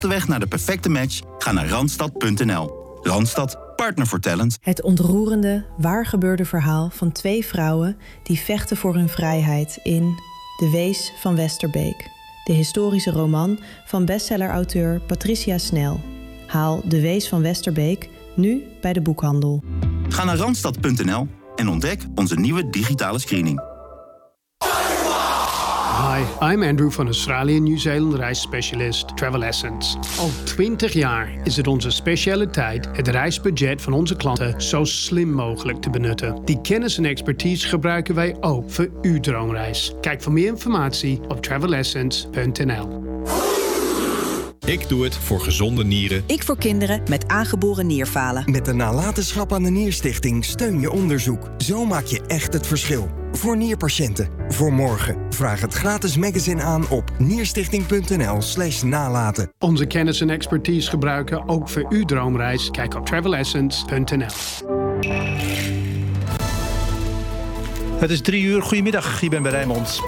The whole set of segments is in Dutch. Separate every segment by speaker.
Speaker 1: De weg naar de perfecte match? Ga naar Randstad.nl. Randstad, partner voor talent.
Speaker 2: Het ontroerende, waargebeurde verhaal van 2 vrouwen die vechten voor hun vrijheid in De Wees van Westerbeek. De historische roman van bestsellerauteur Patricia Snel. Haal De Wees van Westerbeek nu bij de boekhandel.
Speaker 1: Ga naar Randstad.nl en ontdek onze nieuwe digitale screening.
Speaker 3: Hi, I'm Andrew van Australië Nieuw-Zeeland reisspecialist Travel Essence. Al 20 jaar is het onze specialiteit het reisbudget van onze klanten zo slim mogelijk te benutten. Die kennis en expertise gebruiken wij ook voor uw droomreis. Kijk voor meer informatie op travelessence.nl.
Speaker 4: Ik doe het voor gezonde nieren.
Speaker 5: Ik voor kinderen met aangeboren nierfalen.
Speaker 6: Met de nalatenschap aan de Nierstichting steun je onderzoek. Zo maak je echt het verschil. Voor nierpatiënten. Voor morgen. Vraag het gratis magazine aan op nierstichting.nl/nalaten.
Speaker 3: Onze kennis en expertise gebruiken ook voor uw droomreis. Kijk op travelessence.nl.
Speaker 7: Het is 3 uur. Goedemiddag, ik ben bij Rijnmond.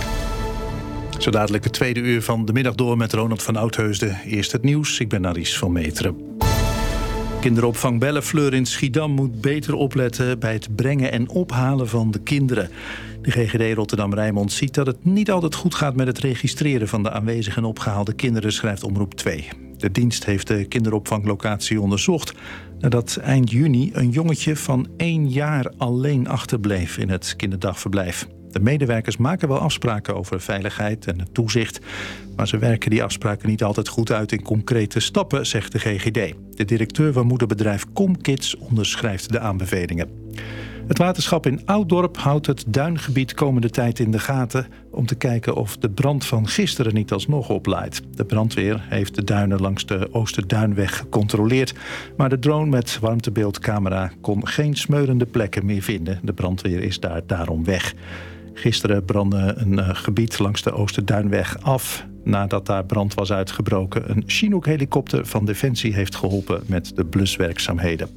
Speaker 7: Zo dadelijk het tweede uur van de middag door met Ronald van Oudheusden. Eerst het nieuws, ik ben Aries van Meteren. Kinderopvang Bellefleur in Schiedam moet beter opletten bij het brengen en ophalen van de kinderen. De GGD Rotterdam-Rijnmond ziet dat het niet altijd goed gaat met het registreren van de aanwezige en opgehaalde kinderen, schrijft Omroep 2. De dienst heeft de kinderopvanglocatie onderzocht nadat eind juni een jongetje van 1 jaar alleen achterbleef in het kinderdagverblijf. De medewerkers maken wel afspraken over veiligheid en toezicht, maar ze werken die afspraken niet altijd goed uit in concrete stappen, zegt de GGD. De directeur van moederbedrijf Comkids onderschrijft de aanbevelingen. Het waterschap in Ouddorp houdt het duingebied komende tijd in de gaten om te kijken of de brand van gisteren niet alsnog oplaait. De brandweer heeft de duinen langs de Oosterduinweg gecontroleerd, maar de drone met warmtebeeldcamera kon geen smeurende plekken meer vinden. De brandweer is daarom weg. Gisteren brandde een gebied langs de Oosterduinweg af nadat daar brand was uitgebroken. Een Chinook-helikopter van Defensie heeft geholpen met de bluswerkzaamheden.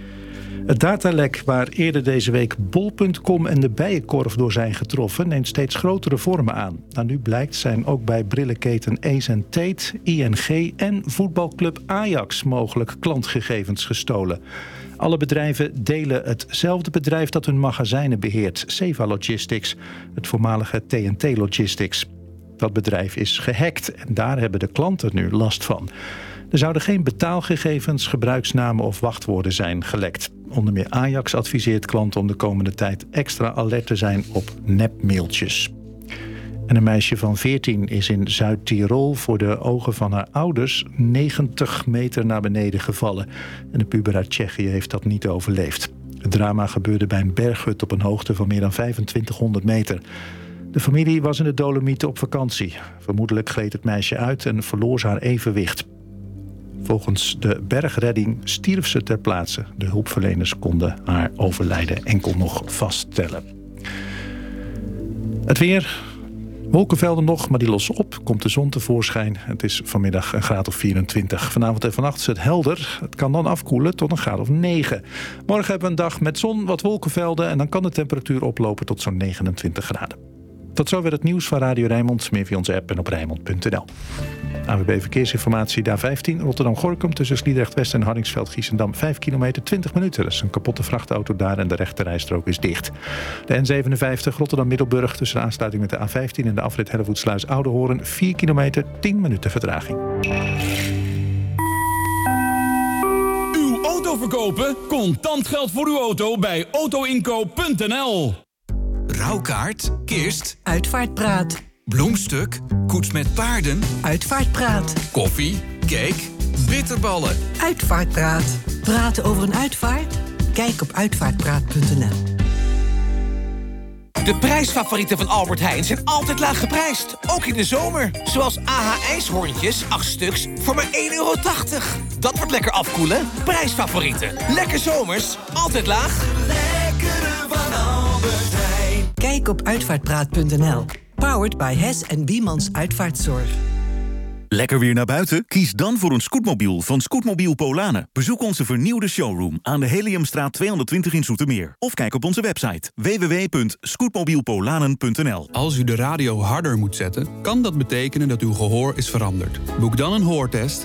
Speaker 7: Het datalek waar eerder deze week bol.com en de Bijenkorf door zijn getroffen neemt steeds grotere vormen aan. Nou, nu blijkt zijn ook bij brillenketen Ace & Tate, ING en voetbalclub Ajax mogelijk klantgegevens gestolen. Alle bedrijven delen hetzelfde bedrijf dat hun magazijnen beheert, Seva Logistics, het voormalige TNT Logistics. Dat bedrijf is gehackt en daar hebben de klanten nu last van. Er zouden geen betaalgegevens, gebruiksnamen of wachtwoorden zijn gelekt. Onder meer Ajax adviseert klanten om de komende tijd extra alert te zijn op nepmailtjes. En een meisje van 14 is in Zuid-Tirol voor de ogen van haar ouders 90 meter naar beneden gevallen. En de puber uit Tsjechië heeft dat niet overleefd. Het drama gebeurde bij een berghut op een hoogte van meer dan 2500 meter. De familie was in de Dolomieten op vakantie. Vermoedelijk gleed het meisje uit en verloor ze haar evenwicht. Volgens de bergredding stierf ze ter plaatse. De hulpverleners konden haar overlijden enkel nog vaststellen. Het weer. Wolkenvelden nog, maar die lossen op. Komt de zon tevoorschijn. Het is vanmiddag een graad of 24. Vanavond en vannacht is het helder. Het kan dan afkoelen tot een graad of 9. Morgen hebben we een dag met zon, wat wolkenvelden en dan kan de temperatuur oplopen tot zo'n 29 graden. Tot zover het nieuws van Radio Rijnmond. Meer via onze app en op Rijnmond.nl. ANWB Verkeersinformatie, de A15 Rotterdam-Gorkum tussen Sliedrecht-West en Hardingsveld-Giessendam 5 kilometer 20 minuten. Dat is een kapotte vrachtauto daar en de rechterrijstrook is dicht. De N57 Rotterdam-Middelburg tussen de aansluiting met de A15 en de afrit Hellevoetsluis-Oudehoorn 4 kilometer 10 minuten vertraging.
Speaker 8: Uw auto verkopen? Contant geld voor uw auto bij autoinkoop.nl. Rouwkaart, kist,
Speaker 5: Uitvaartpraat.
Speaker 8: bloemstuk, koets met paarden,
Speaker 5: Uitvaartpraat.
Speaker 8: koffie, cake, bitterballen.
Speaker 5: Uitvaartpraat. Praten over een uitvaart? Kijk op uitvaartpraat.nl.
Speaker 9: De prijsfavorieten van Albert Heijn zijn altijd laag geprijsd. Ook in de zomer. Zoals AH ijshoorntjes, 8 stuks, voor maar €1,80. Dat wordt lekker afkoelen. Prijsfavorieten. Lekker zomers. Altijd laag. Lekkere van Albert Heijn.
Speaker 5: Kijk op uitvaartpraat.nl. Powered by Hess en Wiemans Uitvaartzorg.
Speaker 10: Lekker weer naar buiten? Kies dan voor een scootmobiel van Scootmobiel Polanen. Bezoek onze vernieuwde showroom aan de Heliumstraat 220 in Zoetermeer. Of kijk op onze website www.scootmobielpolanen.nl.
Speaker 11: Als u de radio harder moet zetten, kan dat betekenen dat uw gehoor is veranderd. Boek dan een hoortest